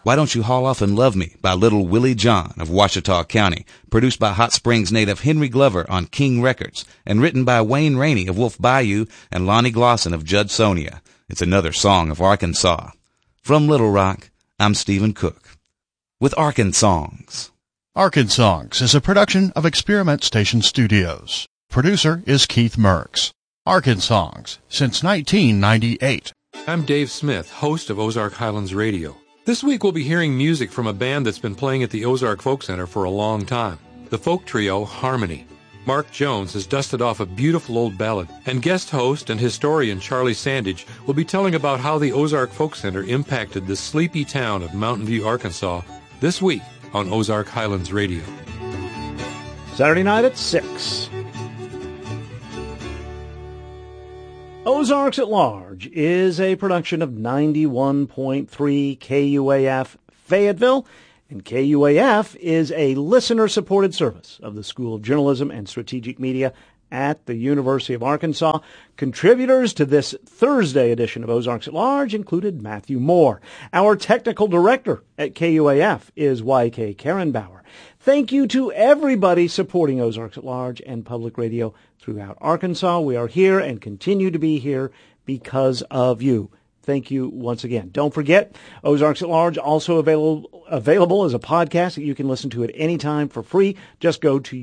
Why Don't You Haul Off and Love Me by Little Willie John of Ouachita County, produced by Hot Springs native Henry Glover on King Records, and written by Wayne Rainey of Wolf Bayou and Lonnie Glosson of Judsonia. It's another song of Arkansas. From Little Rock, I'm Stephen Cook with Arkansongs. Arkansongs is a production of Experiment Station Studios. Producer is Keith Merks. Arkansongs since 1998. I'm Dave Smith, host of Ozark Highlands Radio. This week we'll be hearing music from a band that's been playing at the Ozark Folk Center for a long time, the folk trio Harmony. Mark Jones has dusted off a beautiful old ballad, and guest host and historian Charlie Sandage will be telling about how the Ozark Folk Center impacted the sleepy town of Mountain View, Arkansas, this week on Ozark Highlands Radio. Saturday night at 6. Ozarks at Large is a production of 91.3 KUAF Fayetteville, and KUAF is a listener-supported service of the School of Journalism and Strategic Media at the University of Arkansas. Contributors to this Thursday edition of Ozarks at Large included Matthew Moore. Our technical director at KUAF is YK Karenbauer. Thank you to everybody supporting Ozarks at Large and public radio throughout Arkansas. We are here and continue to be here because of you. Thank you once again. Don't forget, Ozarks at Large also available as a podcast that you can listen to at any time for free. Just go to